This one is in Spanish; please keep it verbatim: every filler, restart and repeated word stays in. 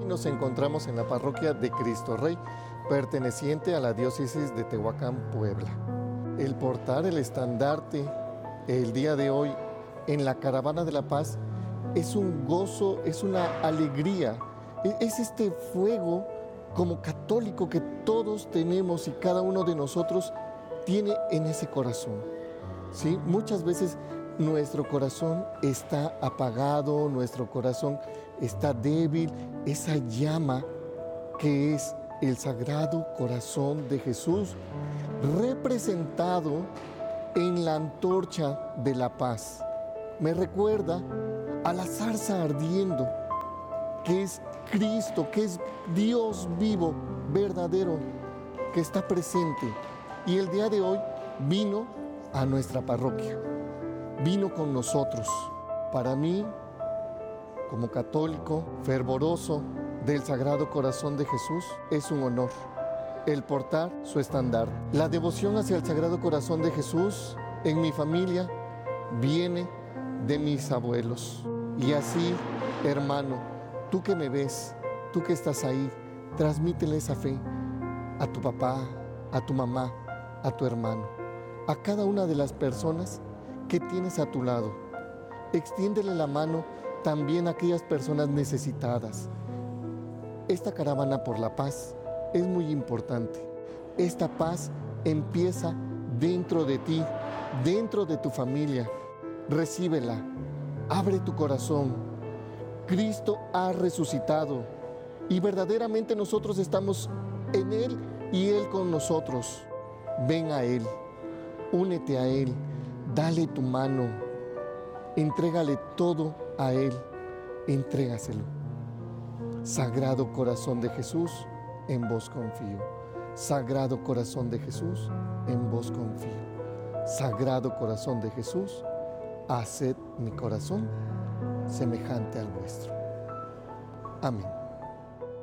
nos encontramos en la parroquia de Cristo Rey, perteneciente a la diócesis de Tehuacán, Puebla. El portar el estandarte el día de hoy en la Caravana de la Paz es un gozo, es una alegría, es este fuego como católico que todos tenemos y cada uno de nosotros tiene en ese corazón, ¿sí? Muchas veces nuestro corazón está apagado, nuestro corazón está débil, esa llama que es el Sagrado Corazón de Jesús, representado en la antorcha de la paz. Me recuerda a la zarza ardiendo, que es Cristo, que es Dios vivo, verdadero, que está presente. Y el día de hoy vino a nuestra parroquia, vino con nosotros. Para mí, como católico fervoroso del Sagrado Corazón de Jesús, es un honor el portar su estandarte. La devoción hacia el Sagrado Corazón de Jesús en mi familia viene de mis abuelos. Y así, hermano, tú que me ves, tú que estás ahí, transmítele esa fe a tu papá, a tu mamá, a tu hermano, a cada una de las personas que tienes a tu lado. Extiéndele la mano también a aquellas personas necesitadas. Esta caravana por la paz es muy importante. Esta paz empieza dentro de ti, dentro de tu familia. Recíbela, abre tu corazón. Cristo ha resucitado y verdaderamente nosotros estamos en Él y Él con nosotros. Ven a Él, únete a Él, dale tu mano, entrégale todo a Él, entrégaselo. Sagrado Corazón de Jesús, en vos confío. Sagrado Corazón de Jesús, en vos confío. Sagrado Corazón de Jesús, haced mi corazón semejante al vuestro. Amén.